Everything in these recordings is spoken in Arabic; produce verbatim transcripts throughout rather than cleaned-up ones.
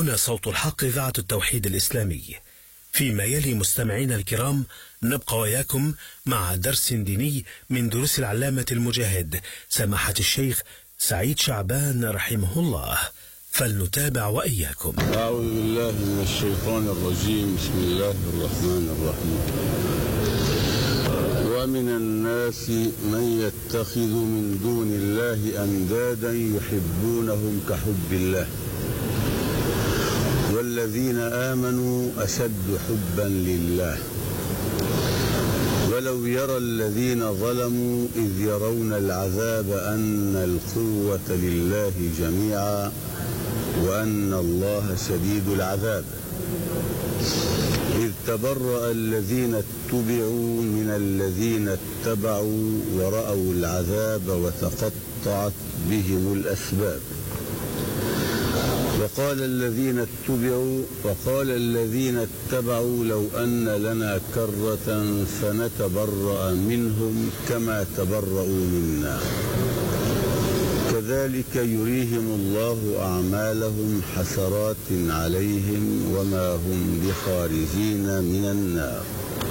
هنا صوت الحق إذاعة التوحيد الإسلامي. فيما يلي مستمعينا الكرام نبقى وياكم مع درس ديني من دروس العلامة المجاهد سماحة الشيخ سعيد شعبان رحمه الله، فلنتابع وإياكم. أعوذ بالله من الشيطان الرجيم. بسم الله الرحمن الرحيم. ومن الناس من يتخذ من دون الله أندادا يحبونهم كحب الله والذين آمنوا أشد حبا لله ولو يرى الذين ظلموا إذ يرون العذاب أن القوة لله جميعا وأن الله شديد العذاب إذ تبرأ الذين اتبعوا من الذين اتبعوا ورأوا العذاب وتقطعت بهم الأسباب وقال الذين اتبعوا وقال الذين اتبعوا لو أن لنا كرة فنتبرأ منهم كما تبرأوا منا كذلك يريهم الله أعمالهم حسرات عليهم وما هم بخارجين من النار.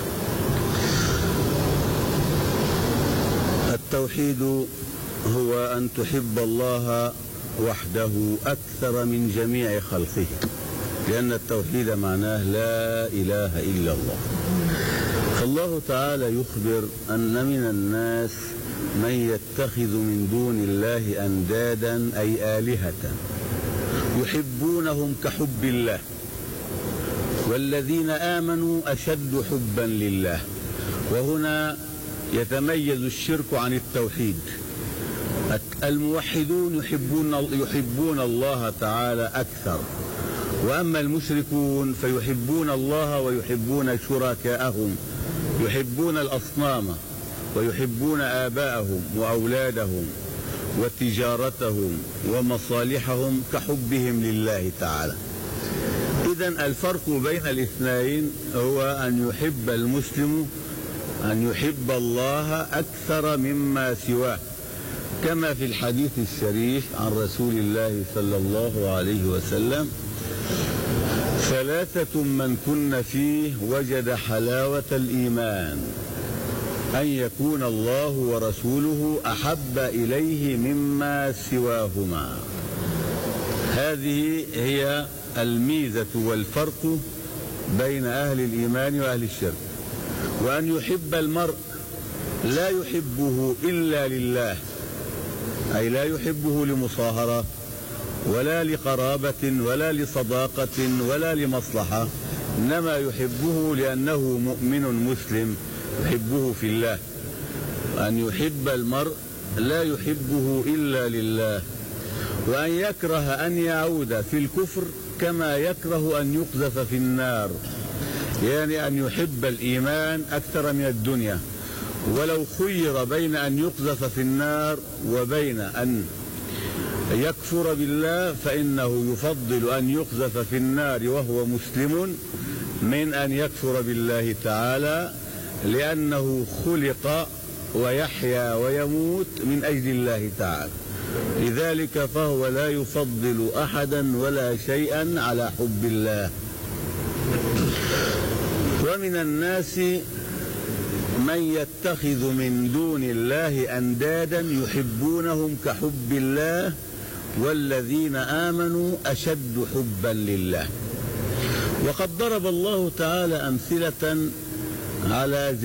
التوحيد هو أن تحب الله وحده أكثر من جميع خلقه، لأن التوحيد معناه لا إله إلا الله. فالله تعالى يخبر أن من الناس من يتخذ من دون الله أندادا أي آلهة يحبونهم كحب الله والذين آمنوا أشد حبا لله. وهنا يتميز الشرك عن التوحيد. الموحدون يحبون يحبون الله تعالى أكثر، وأما المشركون فيحبون الله ويحبون شركاءهم، يحبون الأصنام ويحبون آباءهم وأولادهم وتجارتهم ومصالحهم كحبهم لله تعالى. إذن الفرق بين الاثنين هو أن يحب المسلم أن يحب الله أكثر مما سواه، كما في الحديث الشريف عن رسول الله صلى الله عليه وسلم: ثلاثة من كن فيه وجد حلاوة الإيمان أن يكون الله ورسوله أحب إليه مما سواهما. هذه هي الميزة والفرق بين أهل الإيمان وأهل الشرك. وأن يحب المرء لا يحبه إلا لله، أي لا يحبه لمصاهرة ولا لقرابة ولا لصداقة ولا لمصلحة، إنما يحبه لأنه مؤمن مسلم يحبه في الله. أن يحب المرء لا يحبه إلا لله. وأن يكره أن يعود في الكفر كما يكره أن يقذف في النار، يعني أن يحب الإيمان أكثر من الدنيا. ولو خير بين أن يقذف في النار وبين أن يكفر بالله فإنه يفضل أن يقذف في النار وهو مسلم من أن يكفر بالله تعالى، لأنه خلق ويحيا ويموت من أجل الله تعالى. لذلك فهو لا يفضل أحدا ولا شيئا على حب الله. ومن الناس من يتخذ من دون الله أندادا يحبونهم كحب الله والذين آمنوا أشد حبا لله. وقد ضرب الله تعالى أمثلة على